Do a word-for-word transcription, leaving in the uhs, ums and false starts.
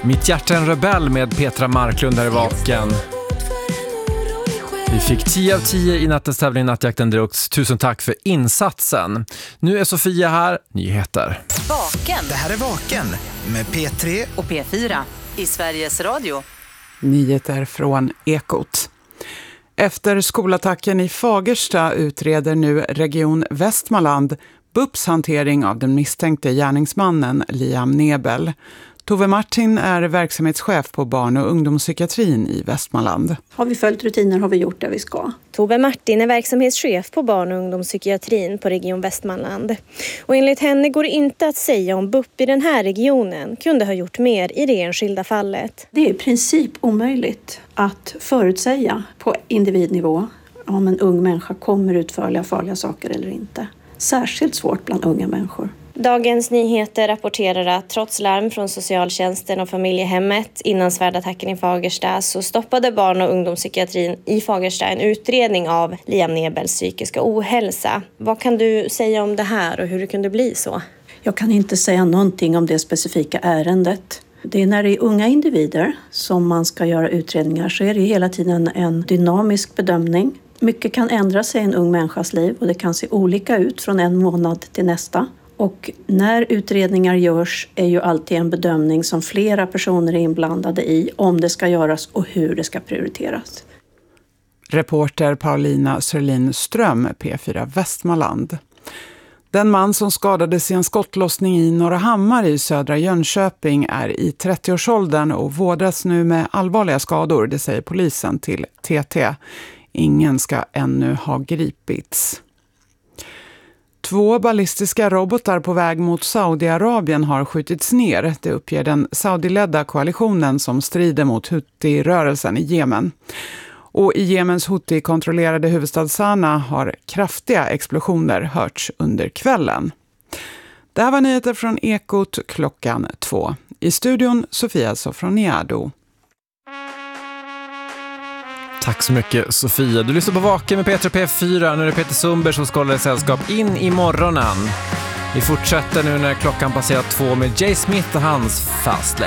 Mitt hjärta är en rebell med Petra Marklund här i Vaken. Vi fick tio av tio i nattens tävling Nattjakten Deluxe. Tusen tack för insatsen. Nu är Sofia här. Nyheter. Vaken. Det här är Vaken med P tre och P fyra i Sveriges Radio. Nyheter från Ekot. Efter skolattacken i Fagersta utreder nu Region Västmanland B U P:s hantering av den misstänkte gärningsmannen Liam Nebel. Tove Martin är verksamhetschef på barn- och ungdomspsykiatrin i Västmanland. Har vi följt rutiner har vi gjort det vi ska. Tove Martin är verksamhetschef på barn- och ungdomspsykiatrin på Region Västmanland. Och enligt henne går det inte att säga om B U P i den här regionen kunde ha gjort mer i det enskilda fallet. Det är i princip omöjligt att förutsäga på individnivå om en ung människa kommer utföra farliga saker eller inte. Särskilt svårt bland unga människor. Dagens Nyheter rapporterar att trots larm från socialtjänsten och familjehemmet innan svärdattacken i Fagersta så stoppade barn- och ungdomspsykiatrin i Fagersta en utredning av Liam Nebels psykiska ohälsa. Vad kan du säga om det här och hur det kunde bli så? Jag kan inte säga någonting om det specifika ärendet. Det är när det är unga individer som man ska göra utredningar så är det hela tiden en dynamisk bedömning. Mycket kan ändra sig i en ung människas liv och det kan se olika ut från en månad till nästa. Och när utredningar görs är ju alltid en bedömning som flera personer är inblandade i om det ska göras och hur det ska prioriteras. Reporter Paulina Sörlin Ström, P fyra Västmanland. Den man som skadades i en skottlossning i Norrahammar i södra Jönköping är i trettioårsåldern och vårdas nu med allvarliga skador, det säger polisen till T T. Ingen ska ännu ha gripits. Två ballistiska robotar på väg mot Saudiarabien har skjutits ner. Det uppger den saudiledda koalitionen som strider mot Houthi-rörelsen i Jemen. Och i Jemens Houthi-kontrollerade huvudstad Sanaa har kraftiga explosioner hörts under kvällen. Det här var nyheter från Ekot klockan två. I studion Sofia Sofroniado. Tack så mycket Sofia. Du lyssnar på Vaken med P tre P fyra. Nu är det Peter Sundberg som ska hålla i sällskap in i morgonen. Vi fortsätter nu när klockan passerar två med Jay Smith och hans Fast Lane.